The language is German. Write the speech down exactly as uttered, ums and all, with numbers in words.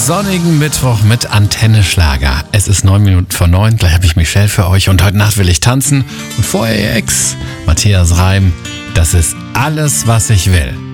sonnigen Mittwoch mit Antenne Schlager. Es ist neun Minuten vor neun, gleich habe ich Michelle für euch und heute Nacht will ich tanzen. Und vorher ihr Ex, Matthias Reim, das ist alles, was ich will.